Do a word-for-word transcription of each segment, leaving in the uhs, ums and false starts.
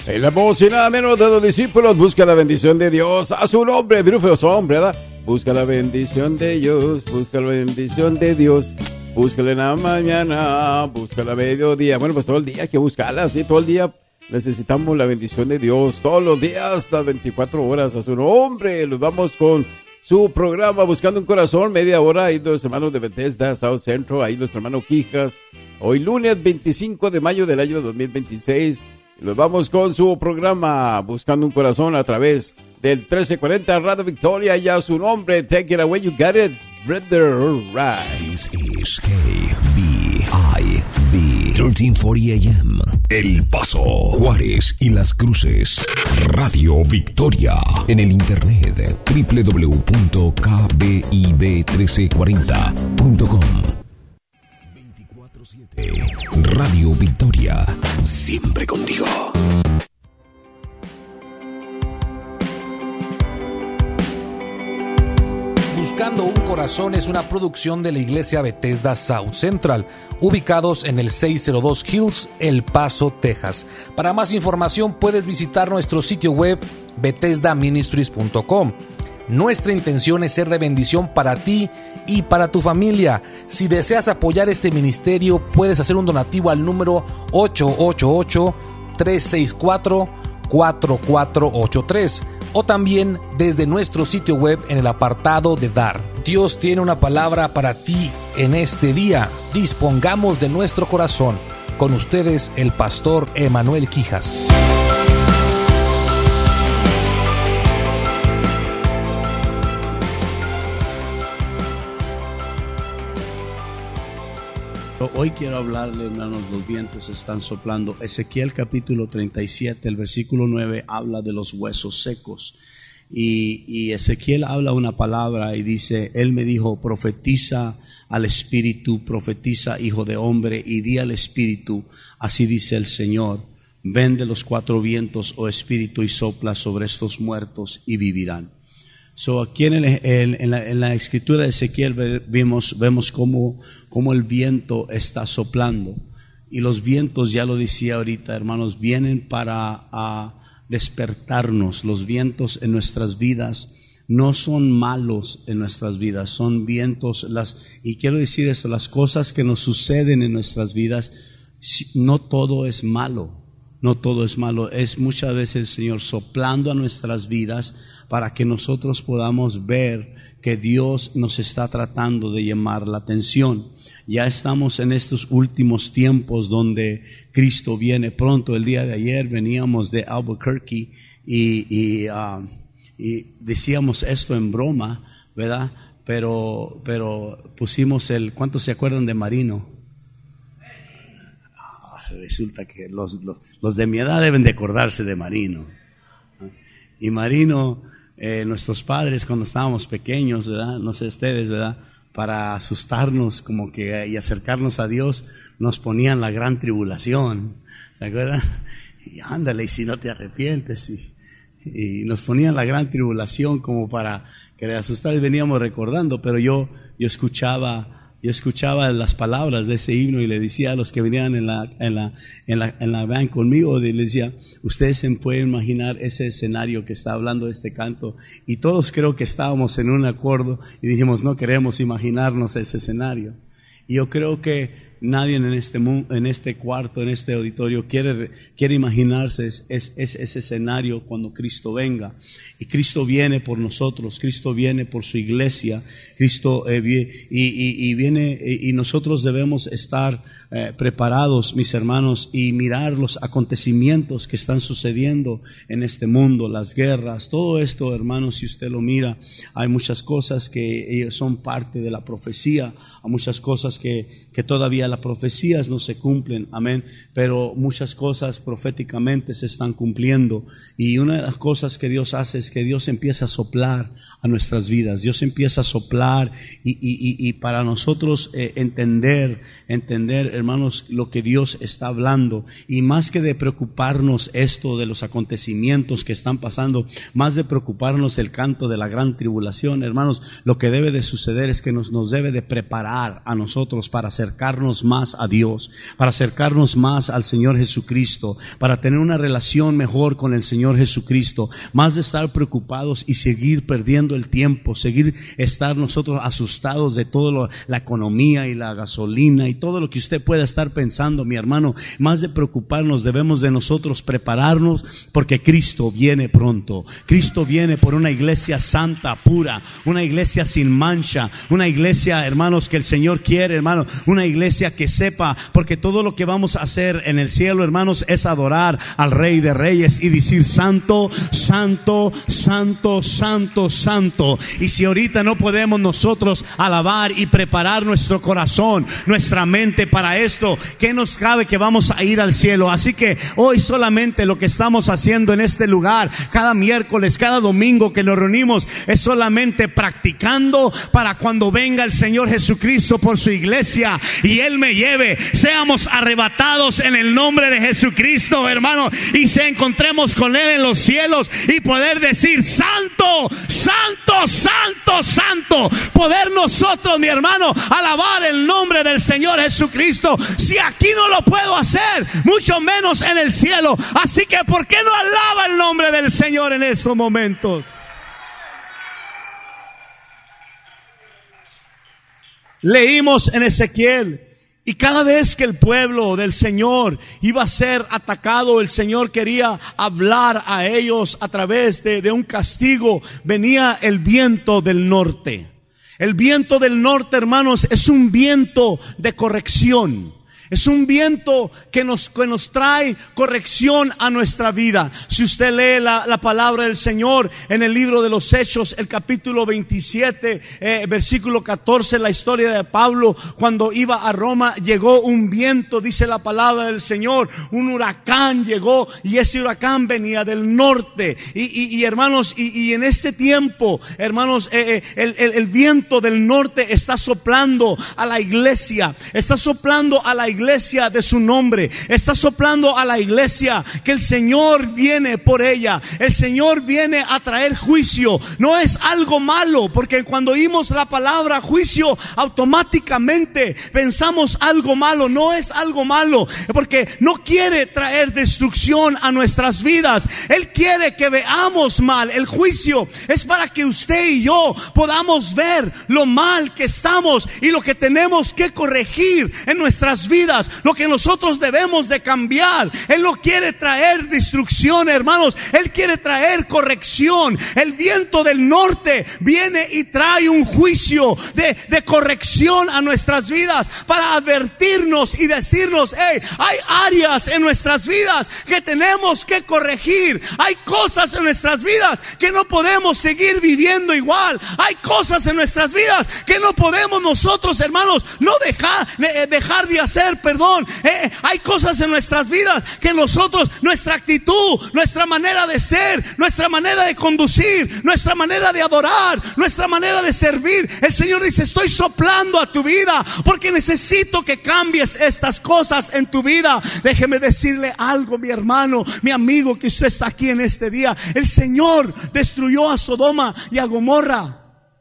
En la voz y nada menos de los discípulos, busca la bendición de Dios a su nombre, virufeo hombre, ¿verdad? Busca la bendición de Dios, busca la bendición de Dios, búscala en la mañana, búscala a mediodía. Bueno, pues todo el día hay que buscarla, sí, todo el día necesitamos la bendición de Dios, todos los días, las veinticuatro horas a su nombre. Los vamos con su programa Buscando un Corazón, media hora, ahí los hermanos de Bethesda, South Central, ahí nuestro hermano Quijas. Hoy lunes veinticinco de mayo del año dos mil veintiséis. Nos vamos con su programa Buscando un Corazón a través del trece cuarenta Radio Victoria y a su nombre. Take it away, you got it, brother. Right. This is K B I B trece cuarenta A M. El Paso, Juárez y Las Cruces. Radio Victoria. En el internet doble u doble u doble u punto k b i b trece cuarenta punto com. veinticuatro siete Radio Victoria. Siempre contigo. Buscando un Corazón es una producción de la iglesia Bethesda South Central, ubicados en el seiscientos dos Hills, El Paso, Texas. Para más información puedes visitar nuestro sitio web bethesda ministries punto com. Nuestra intención es ser de bendición para ti y para tu familia. Si deseas apoyar este ministerio, puedes hacer un donativo al número ocho ocho ocho, tres seis cuatro, cuatro cuatro ocho tres o también desde nuestro sitio web en el apartado de Dar. Dios tiene una palabra para ti en este día. Dispongamos de nuestro corazón. Con ustedes, el pastor Emanuel Quijas. Hoy quiero hablarle, hermanos, los vientos están soplando. Ezequiel capítulo treinta y siete, el versículo nueve habla de los huesos secos. Y, y Ezequiel habla una palabra y dice, él me dijo, profetiza al espíritu, profetiza, hijo de hombre, y di al espíritu, así dice el Señor, ven de los cuatro vientos, oh espíritu, y sopla sobre estos muertos y vivirán. So, aquí en, el, en, en, la, en la escritura de Ezequiel vemos, vemos cómo, cómo el viento está soplando. Y los vientos, ya lo decía ahorita, hermanos, vienen para a despertarnos. Los vientos en nuestras vidas no son malos en nuestras vidas, son vientos. Las, y quiero decir esto, las cosas que nos suceden en nuestras vidas, no todo es malo. No todo es malo, es muchas veces el Señor soplando a nuestras vidas para que nosotros podamos ver que Dios nos está tratando de llamar la atención. Ya estamos en estos últimos tiempos donde Cristo viene pronto. El día de ayer veníamos de Albuquerque y, y, uh, y decíamos esto en broma, ¿verdad? Pero, pero pusimos el, ¿cuántos se acuerdan de Marino? Resulta que los, los, los de mi edad deben de acordarse de Marino. Y Marino, eh, nuestros padres cuando estábamos pequeños, ¿verdad? No sé ustedes, ¿verdad? Para asustarnos como que y acercarnos a Dios, nos ponían la gran tribulación. ¿Se acuerdan? Y ándale, y si no te arrepientes. Y, y nos ponían la gran tribulación como para querer asustar y veníamos recordando. Pero yo, yo escuchaba... Yo escuchaba las palabras de ese himno y le decía a los que venían en la, en la, en la, en la van conmigo, y les decía, ustedes se pueden imaginar ese escenario que está hablando este canto. Y todos creo que estábamos en un acuerdo y dijimos, no queremos imaginarnos ese escenario. Y yo creo que nadie en este, en este cuarto, en este auditorio quiere, quiere imaginarse es, es, es ese escenario cuando Cristo venga. Y Cristo viene por nosotros, Cristo viene por su iglesia, Cristo eh, y, y, y viene y nosotros debemos estar eh, preparados, mis hermanos, y mirar los acontecimientos que están sucediendo en este mundo, las guerras, todo esto, hermanos, si usted lo mira, hay muchas cosas que son parte de la profecía, hay muchas cosas que, que todavía las profecías no se cumplen, amén, pero muchas cosas proféticamente se están cumpliendo. Y una de las cosas que Dios hace es que Dios empieza a soplar a nuestras vidas, Dios empieza a soplar y, y, y, y para nosotros eh, entender, entender, hermanos, lo que Dios está hablando, y más que de preocuparnos esto de los acontecimientos que están pasando, más de preocuparnos el canto de la gran tribulación, hermanos, lo que debe de suceder es que nos, nos debe de preparar a nosotros para acercarnos acercarnos más a Dios, para acercarnos más al Señor Jesucristo, para tener una relación mejor con el Señor Jesucristo, más de estar preocupados y seguir perdiendo el tiempo, seguir estar nosotros asustados de todo lo, la economía y la gasolina y todo lo que usted pueda estar pensando, mi hermano. Más de preocuparnos, debemos de nosotros prepararnos, porque Cristo viene pronto. Cristo viene por una iglesia santa, pura, una iglesia sin mancha, una iglesia, hermanos, que el Señor quiere, hermano, una iglesia que sepa, porque todo lo que vamos a hacer en el cielo, hermanos, es adorar al Rey de Reyes y decir: santo, santo, santo, santo, santo. Y si ahorita no podemos nosotros alabar y preparar nuestro corazón, nuestra mente para esto, ¿qué nos cabe que vamos a ir al cielo? Así que hoy solamente lo que estamos haciendo en este lugar, cada miércoles, cada domingo que nos reunimos, es solamente practicando para cuando venga el Señor Jesucristo por su iglesia y Él me lleve, seamos arrebatados en el nombre de Jesucristo, hermano, y se encontremos con Él en los cielos y poder decir: santo, santo, santo, santo. Poder nosotros, mi hermano, alabar el nombre del Señor Jesucristo. Si aquí no lo puedo hacer, mucho menos en el cielo. Así que ¿por qué no alaba el nombre del Señor en estos momentos? Leímos en Ezequiel, y cada vez que el pueblo del Señor iba a ser atacado, el Señor quería hablar a ellos a través de, de un castigo. Venía el viento del norte. El viento del norte, hermanos, es un viento de corrección. Es un viento que nos, que nos trae corrección a nuestra vida. Si usted lee la, la palabra del Señor en el libro de los Hechos, el capítulo veintisiete, eh, versículo catorce, la historia de Pablo cuando iba a Roma, llegó un viento, dice la palabra del Señor, un huracán llegó, y ese huracán venía del norte. Y, y, y hermanos, y, y en este tiempo, hermanos, eh, eh, el, el, el viento del norte está soplando a la iglesia, está soplando a la iglesia iglesia de su nombre, está soplando a la iglesia que el Señor viene por ella. El Señor viene a traer juicio. No es algo malo, porque cuando oímos la palabra juicio, automáticamente pensamos algo malo. No es algo malo, porque no quiere traer destrucción a nuestras vidas. Él quiere que veamos mal. El juicio es para que usted y yo podamos ver lo mal que estamos y lo que tenemos que corregir en nuestras vidas, lo que nosotros debemos de cambiar. Él no quiere traer destrucción, hermanos. Él quiere traer corrección. El viento del norte viene y trae un juicio de, de corrección a nuestras vidas, para advertirnos y decirnos: hey, hay áreas en nuestras vidas que tenemos que corregir. Hay cosas en nuestras vidas que no podemos seguir viviendo igual. Hay cosas en nuestras vidas que no podemos nosotros, hermanos, no dejar, dejar de hacer. Perdón, eh, hay cosas en nuestras vidas que nosotros, nuestra actitud, nuestra manera de ser, nuestra manera de conducir, nuestra manera de adorar, nuestra manera de servir, el Señor dice: estoy soplando a tu vida porque necesito que cambies estas cosas en tu vida. Déjeme decirle algo, mi hermano, mi amigo, que usted está aquí en este día. El Señor destruyó a Sodoma y a Gomorra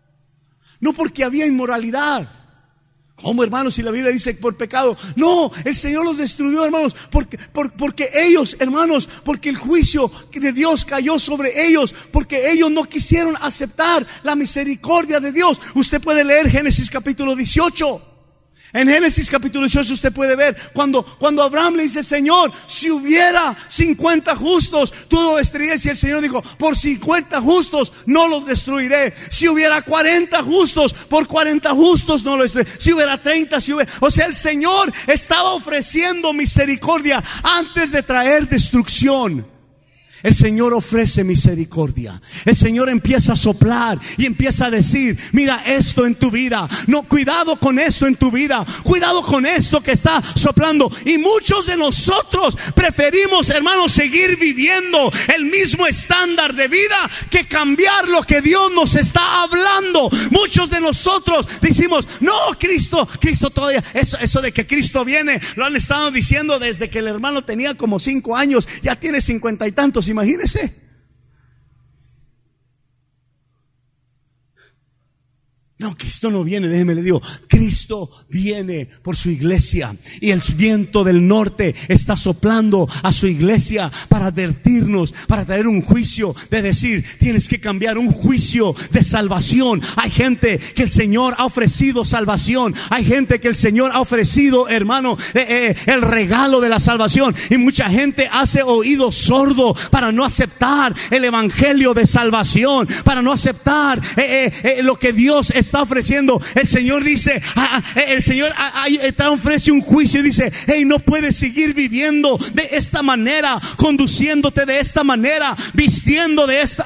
no porque había inmoralidad. ¿Cómo, hermanos? Si la Biblia dice por pecado. No, el Señor los destruyó, hermanos, porque, por, porque ellos, hermanos, porque el juicio de Dios cayó sobre ellos, porque ellos no quisieron aceptar la misericordia de Dios. Usted puede leer Génesis capítulo dieciocho. En Génesis capítulo dieciocho usted puede ver cuando, cuando Abraham le dice: Señor, si hubiera cincuenta justos, tú lo destruirías. Y el Señor dijo: por cincuenta justos no los destruiré. Si hubiera cuarenta justos, por cuarenta justos no los destruiré. Si hubiera treinta, si hubiera... O sea, el Señor estaba ofreciendo misericordia antes de traer destrucción. El Señor ofrece misericordia. El Señor empieza a soplar y empieza a decir: mira esto en tu vida. No, cuidado con esto en tu vida. Cuidado con esto que está soplando. Y muchos de nosotros preferimos, hermanos, seguir viviendo el mismo estándar de vida que cambiar lo que Dios nos está hablando. Muchos de nosotros decimos: no, Cristo, Cristo todavía. Eso, eso de que Cristo viene, lo han estado diciendo desde que el hermano tenía como cinco años. Ya tiene cincuenta y tantos. Imagínese. No, Cristo no viene, déjeme le digo, Cristo viene por su iglesia y el viento del norte está soplando a su iglesia para advertirnos, para traer un juicio de decir, tienes que cambiar, un juicio de salvación. Hay gente que el Señor ha ofrecido salvación, hay gente que el Señor ha ofrecido, hermano, eh, eh, el regalo de la salvación, y mucha gente hace oído sordo para no aceptar el evangelio de salvación, para no aceptar eh, eh, eh, lo que Dios está está ofreciendo. El Señor dice, ah, el Señor ah, ah, te ofrece un juicio y dice, hey, no puedes seguir viviendo de esta manera, conduciéndote de esta manera, vistiendo de esta.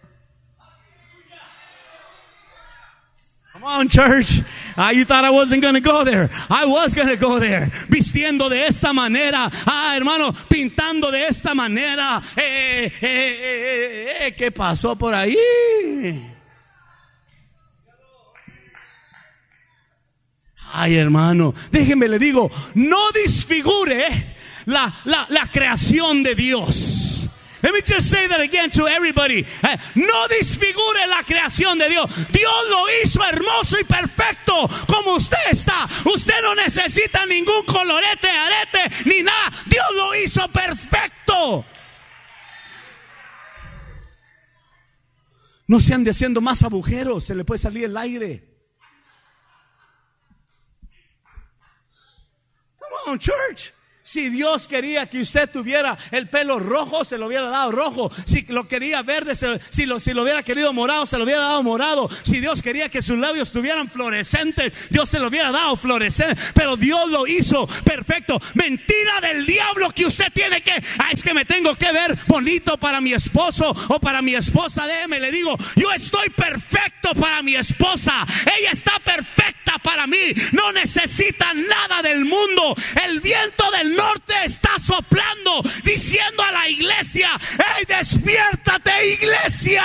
Come on, church. Ah, you thought I wasn't going to go there. I was going to go there. Vistiendo de esta manera. Ah, hermano, pintando de esta manera. Eh, eh, eh, eh, eh, ¿Qué pasó por ahí? Ay, hermano, déjenme le digo, no desfigure la, la, la creación de Dios. Let me just say that again to everybody. Eh, no desfigure la creación de Dios. Dios lo hizo hermoso y perfecto como usted está. Usted no necesita ningún colorete, arete, ni nada. Dios lo hizo perfecto. No se ande haciendo más agujeros, se le puede salir el aire. Come on, church. Si Dios quería que usted tuviera el pelo rojo, se lo hubiera dado rojo. Si lo quería verde, se, si, lo, si lo hubiera querido morado, se lo hubiera dado morado. Si Dios quería que sus labios estuvieran fluorescentes, Dios se lo hubiera dado fluorescentes. Pero Dios lo hizo perfecto. Mentira del diablo que usted tiene que, ah, es que me tengo que ver bonito para mi esposo o para mi esposa. Déjeme, le digo, yo estoy perfecto para mi esposa. Ella está perfecta para mí. No necesita nada del mundo. El viento del norte está soplando, diciendo a la iglesia, hey, despiértate, iglesia.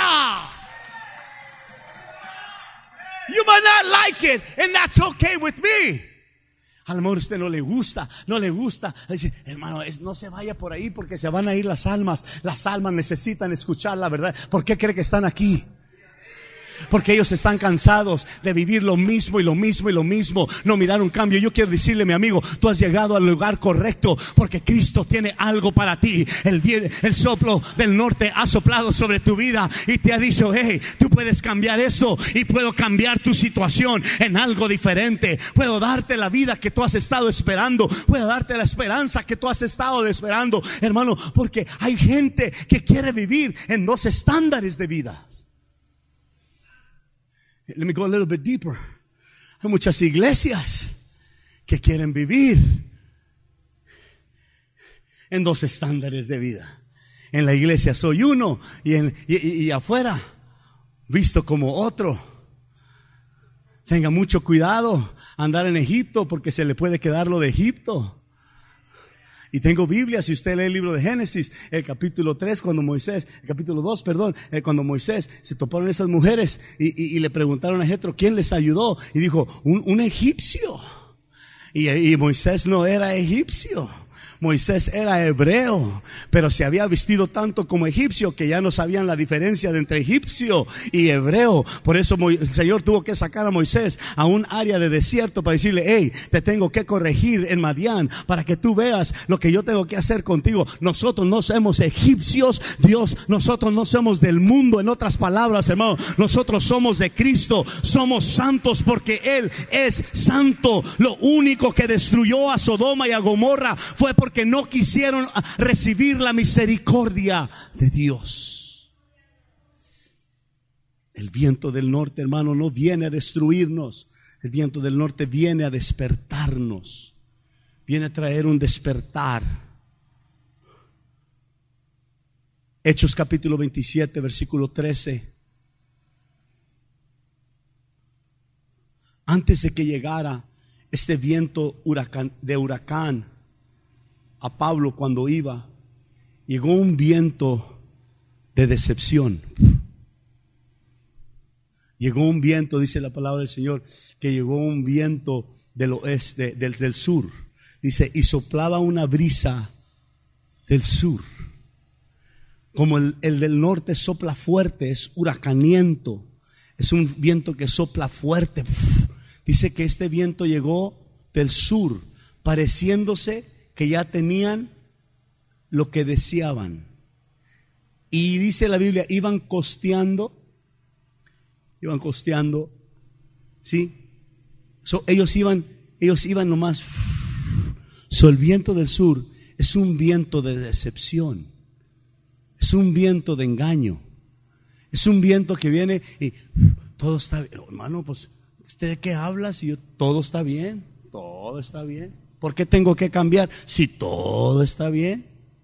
You might not like it, and that's okay with me. A lo mejor a usted no le gusta, no le gusta. Dice, hermano, es, no se vaya por ahí porque se van a ir las almas. Las almas necesitan escuchar la verdad. ¿Por qué cree que están aquí? Porque ellos están cansados de vivir lo mismo y lo mismo y lo mismo, no mirar un cambio. Yo quiero decirle, mi amigo, tú has llegado al lugar correcto, porque Cristo tiene algo para ti. El, el soplo del norte ha soplado sobre tu vida y te ha dicho, hey, tú puedes cambiar esto y puedo cambiar tu situación en algo diferente. Puedo darte la vida que tú has estado esperando, puedo darte la esperanza que tú has estado esperando, hermano, porque hay gente que quiere vivir en dos estándares de vida. Let me go a little bit deeper. Hay muchas iglesias que quieren vivir en dos estándares de vida. En la iglesia soy uno y, en, y, y, y afuera visto como otro. Tenga mucho cuidado andar en Egipto, porque se le puede quedar lo de Egipto. Y tengo Biblia, si usted lee el libro de Génesis, el capítulo tres, cuando Moisés, el capítulo dos, perdón, eh, cuando Moisés se toparon esas mujeres y, y, y le preguntaron a Jetro, ¿quién les ayudó? Y dijo, un, un egipcio. Y, y Moisés no era egipcio. Moisés era hebreo, pero se había vestido tanto como egipcio que ya no sabían la diferencia de entre egipcio y hebreo. Por eso el Señor tuvo que sacar a Moisés a un área de desierto para decirle, hey, te tengo que corregir en Madián para que tú veas lo que yo tengo que hacer contigo. Nosotros no somos egipcios, Dios, nosotros no somos del mundo. En otras palabras, hermano, nosotros somos de Cristo, somos santos porque Él es santo. Lo único que destruyó a Sodoma y a Gomorra fue por porque no quisieron recibir la misericordia de Dios. El viento del norte, hermano, no viene a destruirnos. El viento del norte viene a despertarnos. Viene a traer un despertar. Hechos capítulo veintisiete, versículo trece. Antes de que llegara este viento huracán, de huracán, a Pablo cuando iba, llegó un viento de decepción. Llegó un viento, dice la palabra del Señor, que llegó un viento del oeste, del, del sur. Dice, y soplaba una brisa del sur. Como el, el del norte sopla fuerte, es huracaniento. Es un viento que sopla fuerte. Dice que este viento llegó del sur, pareciéndose que ya tenían lo que deseaban. Y dice la Biblia, iban costeando, iban costeando, ¿sí? So, ellos iban, ellos iban nomás. So, el viento del sur es un viento de decepción, es un viento de engaño, es un viento que viene y todo está bien. Hermano, pues, ¿usted de qué habla? Si yo, todo está bien, todo está bien. ¿Por qué tengo que cambiar si todo está bien?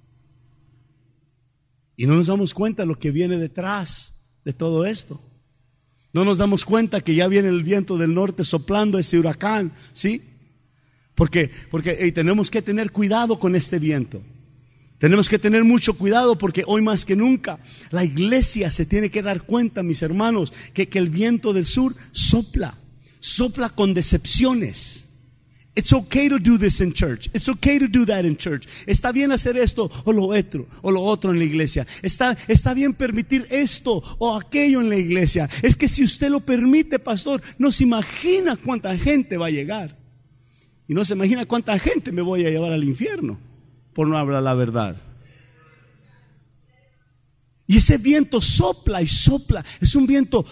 Y no nos damos cuenta de lo que viene detrás de todo esto. No nos damos cuenta que ya viene el viento del norte soplando ese huracán, ¿sí? Porque, porque hey, tenemos que tener cuidado con este viento. Tenemos que tener mucho cuidado porque hoy más que nunca la iglesia se tiene que dar cuenta, mis hermanos, que, que el viento del sur sopla, sopla con decepciones. It's okay to do this in church. It's okay to do that in church. Está bien hacer esto o lo otro, o lo otro en la iglesia. Está, está bien permitir esto o aquello en la iglesia. Es que si usted lo permite, pastor, no se imagina cuánta gente va a llegar. Y no se imagina cuánta gente me voy a llevar al infierno por no hablar la verdad. Y ese viento sopla y sopla. Es un viento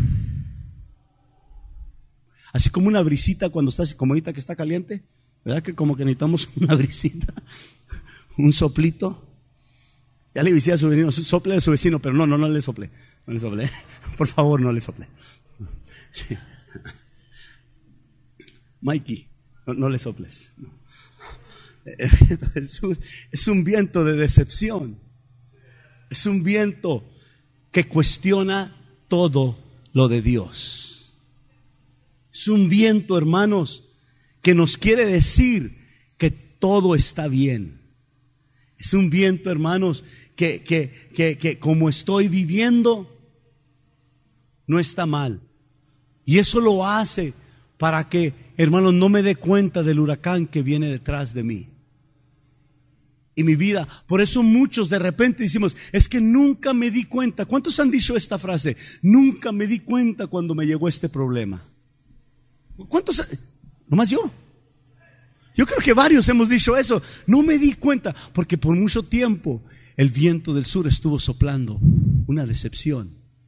así como una brisita cuando está, como ahorita que está caliente, ¿verdad? Que como que necesitamos una brisita, un soplito. Ya le decía a su vecino, sople a su vecino, pero no, no, no le sople, no le sople, por favor, no le sople. Sí. Mikey, no, no le soples. No. El viento del sur es un viento de decepción, es un viento que cuestiona todo lo de Dios. Es un viento, hermanos, que nos quiere decir que todo está bien. Es un viento, hermanos, que, que, que, que como estoy viviendo, no está mal. Y eso lo hace para que, hermanos, no me dé cuenta del huracán que viene detrás de mí. Y mi vida, por eso muchos de repente decimos, es que nunca me di cuenta. ¿Cuántos han dicho esta frase? Nunca me di cuenta cuando me llegó este problema. ¿Cuántos? Nomás yo. Yo creo que varios hemos dicho eso. No me di cuenta, porque por mucho tiempo el viento del sur estuvo soplando una decepción.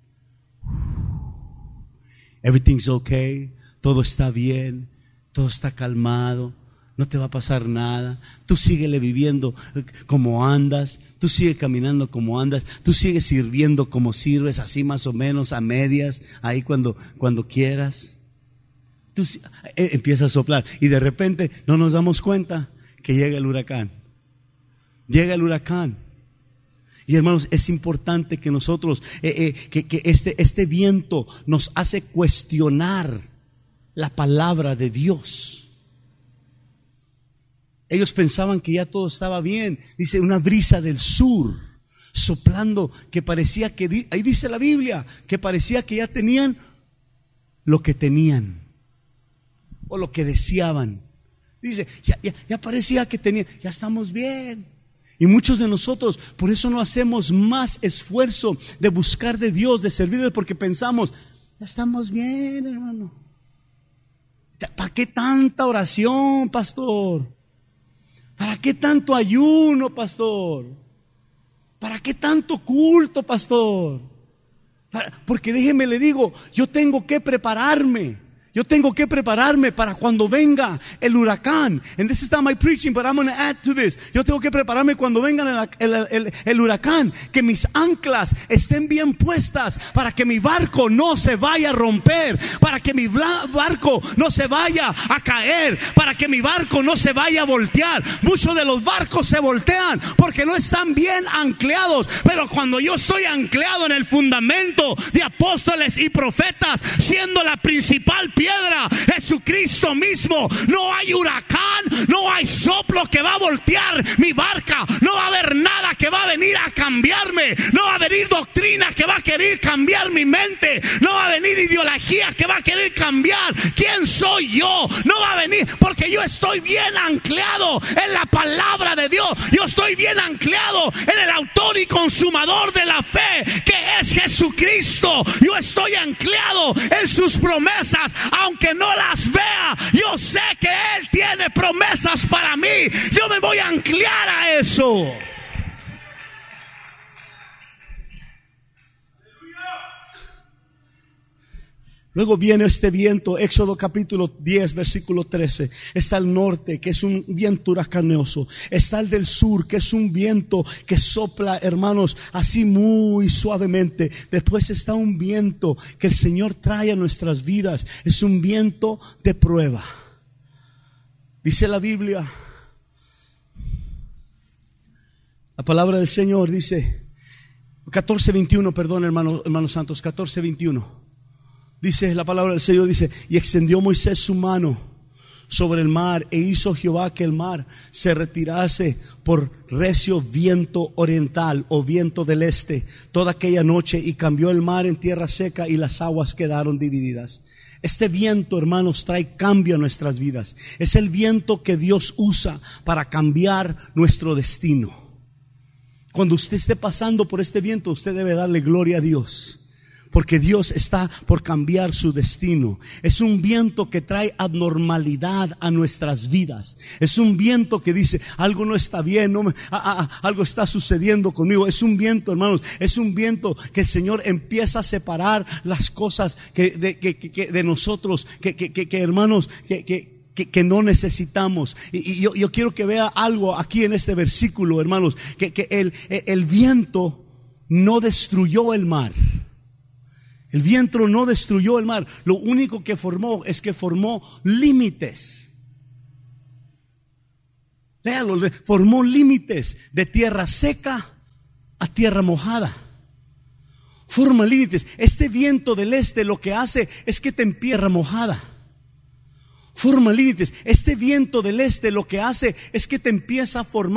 Everything's okay, todo está bien, todo está calmado, no te va a pasar nada. Tú síguele viviendo como andas, tú sigues caminando como andas, tú sigues sirviendo como sirves, así más o menos a medias, ahí cuando, cuando quieras. Tú, eh, empieza a soplar y de repente no nos damos cuenta que llega el huracán. Llega el huracán. Y hermanos, es importante que nosotros, eh, eh, que, que este, este viento nos hace cuestionar la palabra de Dios. Ellos pensaban que ya todo estaba bien. Dice una brisa del sur soplando que parecía que, ahí dice la Biblia, que parecía que ya tenían lo que tenían. O lo que deseaban. Dice, ya, ya, ya parecía que tenían, ya estamos bien. Y muchos de nosotros, por eso no hacemos más esfuerzo de buscar de Dios, de servirle, porque pensamos, ya estamos bien, hermano. ¿Para qué tanta oración, pastor? ¿Para qué tanto ayuno, pastor? ¿Para qué tanto culto, pastor? Para, porque déjeme le digo, yo tengo que prepararme. Yo tengo que prepararme para cuando venga el huracán. And this is not my preaching, but I'm going to add to this. Yo tengo que prepararme cuando venga el, el, el, el huracán. Que mis anclas estén bien puestas para que mi barco no se vaya a romper. Para que mi barco no se vaya a caer. Para que mi barco no se vaya a voltear. Muchos de los barcos se voltean porque no están bien ancleados. Pero cuando yo estoy ancleado en el fundamento de apóstoles y profetas, siendo la principal piedra piedra, Jesucristo mismo, no hay huracán, no hay soplo que va a voltear mi barca, no va a haber nada que va a venir a cambiarme, no va a venir doctrina que va a querer cambiar mi mente. No va a venir ideología que va a querer cambiar quién soy yo. No va a venir, porque yo estoy bien anclado en la palabra de Dios. Yo estoy bien anclado en el autor y consumador de la fe, que es Jesucristo. Yo estoy anclado en sus promesas, aunque no las vea. Yo sé que Él tiene promesas para mí. Yo me voy a anclar a eso. Luego viene este viento, Éxodo capítulo diez, versículo trece. Está el norte, que es un viento huracanoso. Está el del sur, que es un viento que sopla, hermanos, así muy suavemente. Después está un viento que el Señor trae a nuestras vidas. Es un viento de prueba. Dice la Biblia, la palabra del Señor dice, catorce veintiuno, perdón, hermanos, hermanos santos, catorce veintiuno. Dice la palabra del Señor, dice, y extendió Moisés su mano sobre el mar, e hizo Jehová que el mar se retirase por recio viento oriental o viento del este toda aquella noche, y cambió el mar en tierra seca, y las aguas quedaron divididas. Este viento, hermanos, trae cambio a nuestras vidas. Es el viento que Dios usa para cambiar nuestro destino. Cuando usted esté pasando por este viento, usted debe darle gloria a Dios, porque Dios está por cambiar su destino. Es un viento que trae abnormalidad a nuestras vidas. Es un viento que dice, algo no está bien, no me, a, a, algo está sucediendo conmigo. Es un viento, hermanos, es un viento que el Señor empieza a separar las cosas que de, que, que, de nosotros, que, que, que, que hermanos, que, que Que, que no necesitamos. Y, y yo, yo quiero que vea algo aquí en este versículo, hermanos, que, que el, el viento no destruyó el mar. El viento no destruyó el mar. Lo único que formó es que formó límites. Léalo, formó límites de tierra seca a tierra mojada. Forma límites. Este viento del este lo que hace es que te empieza mojada. Forma límites. Este viento del este lo que hace es que te empieza a formar